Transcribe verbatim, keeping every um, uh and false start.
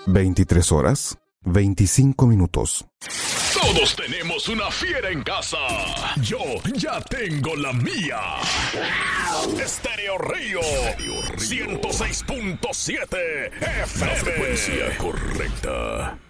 veintitrés horas, veinticinco minutos. Todos tenemos una fiera en casa. Yo ya tengo la mía. Estéreo Río ciento seis punto siete F M. La frecuencia correcta.